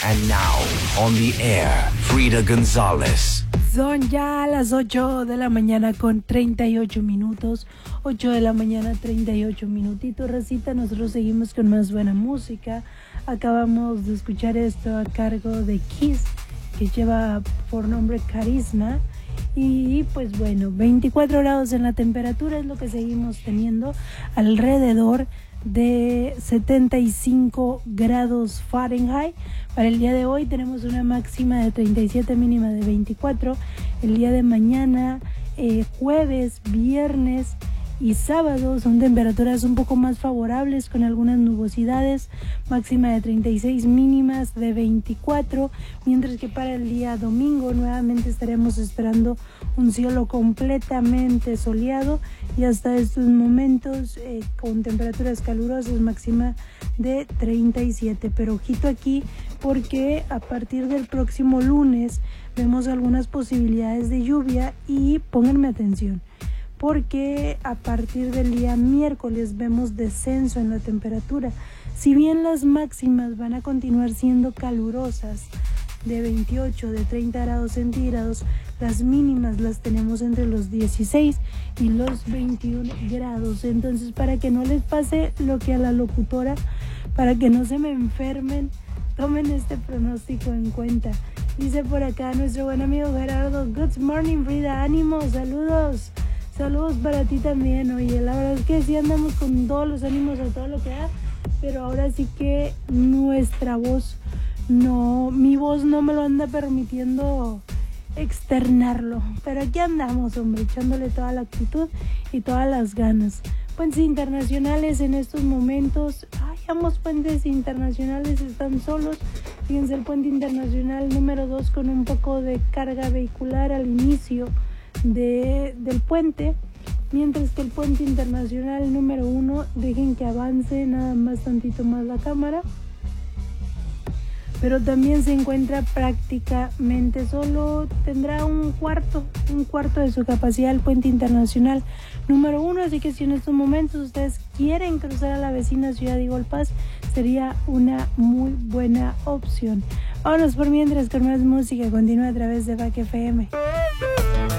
And now, on the air, Frida González. Son ya las 8 de la mañana con 38 minutos. 8 de la mañana, 38 minutitos, racita. Nosotros seguimos con más buena música. Acabamos de escuchar esto a cargo de Kiss, que lleva por nombre Carisma. Y pues bueno, 24 grados en la temperatura es lo que seguimos teniendo, alrededor de 75 grados Fahrenheit. Para el día de hoy tenemos una máxima de 37, mínima de 24. El día de mañana, jueves, viernes y sábado son temperaturas un poco más favorables con algunas nubosidades, máxima de 36, mínimas de 24, mientras que para el día domingo nuevamente estaremos esperando un cielo completamente soleado y hasta estos momentos con temperaturas calurosas, máxima de 37. Pero ojito aquí, porque a partir del próximo lunes vemos algunas posibilidades de lluvia y pónganme atención, porque a partir del día miércoles vemos descenso en la temperatura. Si bien las máximas van a continuar siendo calurosas, de 28, de 30 grados centígrados, las mínimas las tenemos entre los 16 y los 21 grados. Entonces, para que no les pase lo que a la locutora, para que no se me enfermen, tomen este pronóstico en cuenta. Dice por acá nuestro buen amigo Gerardo: Good morning, Frida, ánimo, saludos. Saludos para ti también. Oye, la verdad es que sí andamos con todos los ánimos a todo lo que da, pero ahora sí que nuestra voz no, mi voz no me lo anda permitiendo externarlo. Pero aquí andamos, hombre, echándole toda la actitud y todas las ganas. Puentes internacionales en estos momentos. Ay, ambos puentes internacionales están solos. Fíjense, el puente internacional número 2 con un poco de carga vehicular al inicio del puente, mientras que el puente internacional número 1, dejen que avance nada más tantito más la cámara, pero también se encuentra prácticamente solo. Tendrá un cuarto de su capacidad el puente internacional número 1, así que si en estos momentos ustedes quieren cruzar a la vecina ciudad de Igualpaz, sería una muy buena opción. Vámonos por mientras con más música. Continúa a través de Back FM.